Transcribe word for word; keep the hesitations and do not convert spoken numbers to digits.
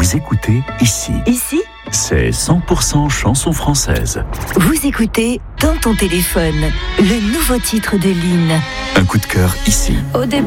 Vous écoutez ici. Ici, c'est cent pour cent chanson française. Vous écoutez Dans ton téléphone, le nouveau titre de Lynn. Un coup de cœur ici. Au début,